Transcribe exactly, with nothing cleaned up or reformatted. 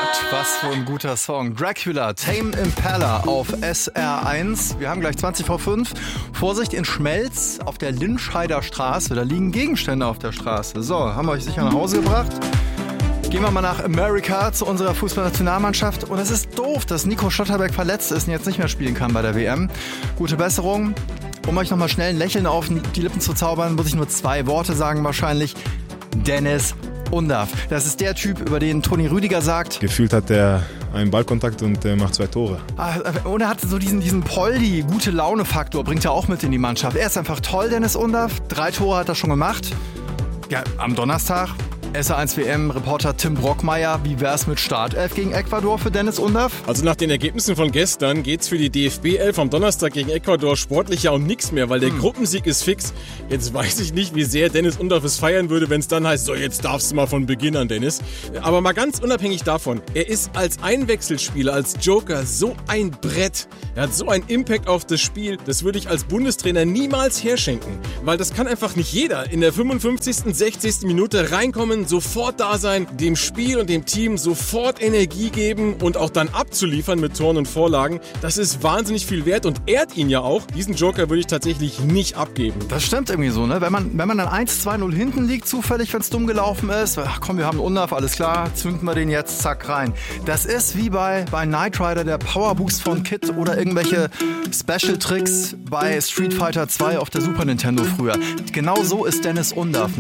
Gott, was für ein guter Song. Dracula, Tame Impala auf S R eins. Wir haben gleich zwanzig vor fünf. Vorsicht in Schmelz auf der Linscheider Straße. Da liegen Gegenstände auf der Straße. So, haben wir euch sicher nach Hause gebracht. Gehen wir mal nach Amerika zu unserer Fußballnationalmannschaft. Und es ist doof, dass Nico Schlotterbeck verletzt ist und jetzt nicht mehr spielen kann bei der W M. Gute Besserung. Um euch nochmal schnell ein Lächeln auf die Lippen zu zaubern, muss ich nur zwei Worte sagen wahrscheinlich. Dennis Undaff. Das ist der Typ, über den Toni Rüdiger sagt. Gefühlt hat er einen Ballkontakt und äh, macht zwei Tore. Und er hat so diesen, diesen Poldi, gute Laune-Faktor, bringt er auch mit in die Mannschaft. Er ist einfach toll, Dennis Undaff. Drei Tore hat er schon gemacht. Ja, am Donnerstag. S R eins W M-Reporter Tim Brockmeier, wie wär's mit Startelf gegen Ecuador für Dennis Undaff? Also nach den Ergebnissen von gestern geht's für die D F B-Elf am Donnerstag gegen Ecuador sportlich ja um nichts mehr, weil der hm. Gruppensieg ist fix. Jetzt weiß ich nicht, wie sehr Dennis Undaff es feiern würde, wenn es dann heißt, so jetzt darfst du mal von Beginn an, Dennis. Aber mal ganz unabhängig davon, er ist als Einwechselspieler, als Joker so ein Brett. Er hat so einen Impact auf das Spiel, das würde ich als Bundestrainer niemals herschenken. Weil das kann einfach nicht jeder in der fünfundfünfzigsten, sechzigsten Minute reinkommen, sofort da sein, dem Spiel und dem Team sofort Energie geben und auch dann abzuliefern mit Toren und Vorlagen. Das ist wahnsinnig viel wert und ehrt ihn ja auch. Diesen Joker würde ich tatsächlich nicht abgeben. Das stimmt irgendwie so, ne? Wenn man, wenn man dann eins zwei null hinten liegt, zufällig, wenn es dumm gelaufen ist, ach komm, wir haben einen Undaff, alles klar, zünden wir den jetzt, zack, rein. Das ist wie bei, bei Knight Rider, der Powerboost von Kid oder irgendwelche Special-Tricks bei Street Fighter zwei auf der Super Nintendo früher. Genau so ist Dennis Undaff.